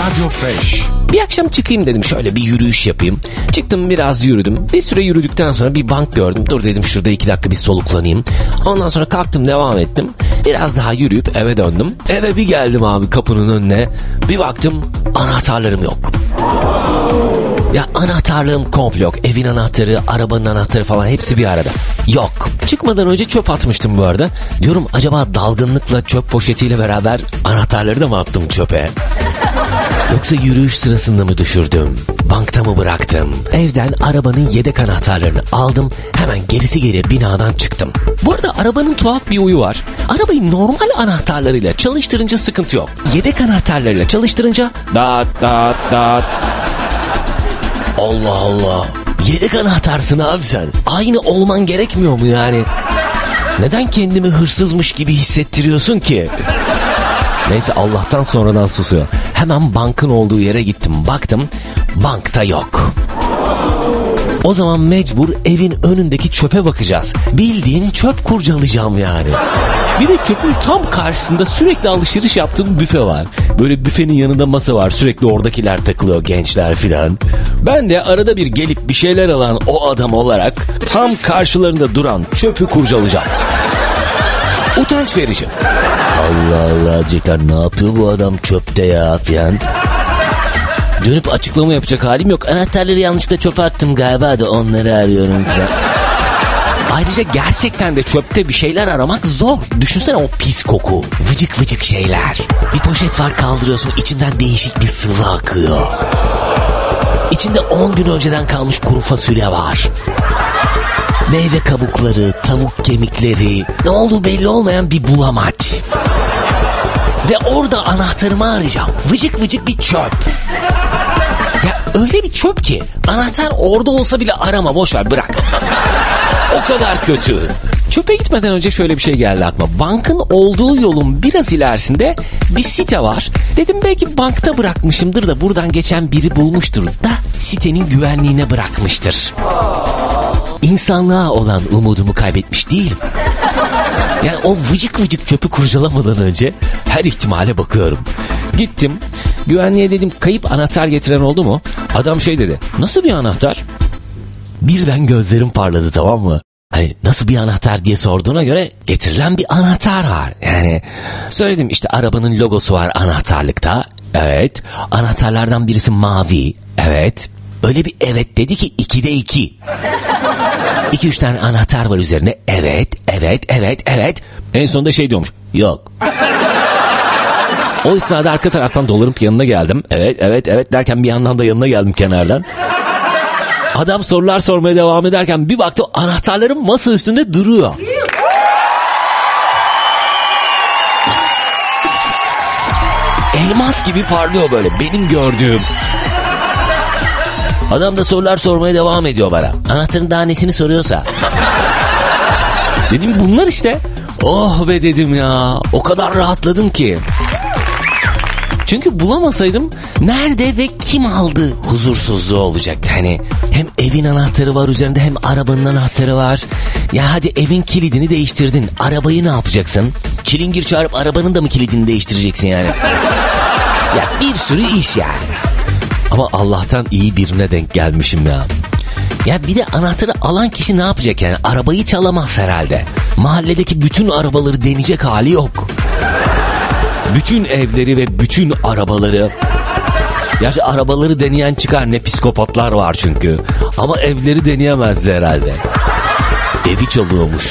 Radyo Fresh. Bir akşam çıkayım dedim, şöyle bir yürüyüş yapayım. Çıktım, biraz yürüdüm. Bir süre yürüdükten sonra bir bank gördüm. Dur dedim, şurada 2 dakika bir soluklanayım. Ondan sonra kalktım, devam ettim. Biraz daha yürüyüp eve döndüm. Eve bir geldim abi, kapının önüne. Bir baktım, anahtarlarım yok. Ya anahtarlığım komple yok. Evin anahtarı, arabanın anahtarı falan hepsi bir arada. Yok. Çıkmadan önce çöp atmıştım bu arada. Diyorum, acaba dalgınlıkla çöp poşetiyle beraber anahtarları da mı attım çöpe? Yoksa yürüyüş sırasında mı düşürdüm? Bankta mı bıraktım? Evden arabanın yedek anahtarlarını aldım. Hemen gerisi geriye binadan çıktım. Bu arada arabanın tuhaf bir huyu var. Arabayı normal anahtarlarıyla çalıştırınca sıkıntı yok. Yedek anahtarlarıyla çalıştırınca dat dat dat. Allah Allah. Yedek anahtarsın abi sen. Aynı olman gerekmiyor mu yani? Neden kendimi hırsızmış gibi hissettiriyorsun ki? Neyse, Allah'tan sonradan susuyor. Hemen bankın olduğu yere gittim. Baktım, bankta yok. O zaman mecbur evin önündeki çöpe bakacağız. Bildiğin çöp kurcalayacağım yani. Bir de çöpün tam karşısında sürekli alışveriş yaptığım büfe var. Böyle büfenin yanında masa var. Sürekli oradakiler takılıyor, gençler filan. Ben de arada bir gelip bir şeyler alan o adam olarak tam karşılarında duran çöpü kurcalayacağım. Utanç verici. Allah Allah diyecekler, ne yapıyor bu adam çöpte ya filan. Dönüp açıklama yapacak halim yok. Anahtarları yanlışlıkla çöpe attım galiba da onları arıyorum filan. Ayrıca gerçekten de çöpte bir şeyler aramak zor. Düşünsene o pis koku, vıcık vıcık şeyler. Bir poşet var, kaldırıyorsun, içinden değişik bir sıvı akıyor. İçinde 10 gün önceden kalmış kuru fasulye var. Meyve kabukları, tavuk kemikleri, ne olduğu belli olmayan bir bulamaç. Ve orada anahtarımı arayacağım. Vıcık vıcık bir çöp. Ya öyle bir çöp ki anahtar orada olsa bile arama, boşver, bırak. O kadar kötü. Çöpe gitmeden önce şöyle bir şey geldi aklıma. Bankın olduğu yolun biraz ilerisinde bir site var. Dedim belki bankta bırakmışımdır da buradan geçen biri bulmuştur da sitenin güvenliğine bırakmıştır. İnsanlığa olan umudumu kaybetmiş değilim. Yani o vıcık vıcık çöpü kurcalamadan önce her ihtimale bakıyorum. Gittim, güvenliğe dedim, kayıp anahtar getiren oldu mu? Adam şey dedi, nasıl bir anahtar? Birden gözlerim parladı, tamam mı? Hani nasıl bir anahtar diye sorduğuna göre getirilen bir anahtar var. Yani söyledim, işte arabanın logosu var anahtarlıkta. Evet. Anahtarlardan birisi mavi. Evet. Öyle bir evet dedi ki 2'de 2. 2-3 tane anahtar var üzerine. Evet, evet, evet, evet. En sonunda şey diyormuş. Yok. O esnada arka taraftan dolanıp yanına geldim. Evet, evet, evet derken bir yandan da yanına geldim kenardan. Adam sorular sormaya devam ederken bir baktım anahtarlarım masa üstünde duruyor. Elmas gibi parlıyor böyle benim gördüğüm. Adam da sorular sormaya devam ediyor bana. Anahtarın daha nesini soruyorsa. Dedim bunlar işte. Oh be dedim ya. O kadar rahatladım ki. Çünkü bulamasaydım nerede ve kim aldı huzursuzluğu olacaktı. Hani hem evin anahtarı var üzerinde hem arabanın anahtarı var. Ya hadi evin kilidini değiştirdin. Arabayı ne yapacaksın? Çilingir çağırıp arabanın da mı kilidini değiştireceksin yani? Ya bir sürü iş yani. Ama Allah'tan iyi birine denk gelmişim ya. Ya bir de anahtarı alan kişi ne yapacak yani? Arabayı çalamaz herhalde. Mahalledeki bütün arabaları deneyecek hali yok. Bütün evleri ve bütün arabaları. Gerçi arabaları deneyen çıkar, ne psikopatlar var çünkü. Ama evleri deneyemezdi herhalde. Evi çalıyormuş.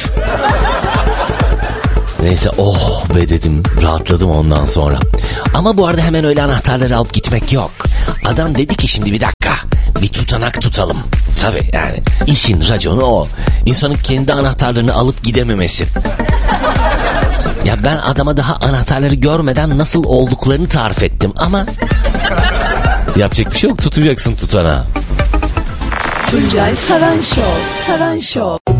Neyse oh be dedim, rahatladım ondan sonra. Ama bu arada hemen öyle anahtarları alıp gitmek yok. Adam dedi ki şimdi bir dakika, bir tutanak tutalım. Tabii yani işin raconu o. İnsanın kendi anahtarlarını alıp gidememesi. Ya ben adama daha anahtarları görmeden nasıl olduklarını tarif ettim ama yapacak bir şey yok, tutacaksın tutanağı. Tuncay Saran Show.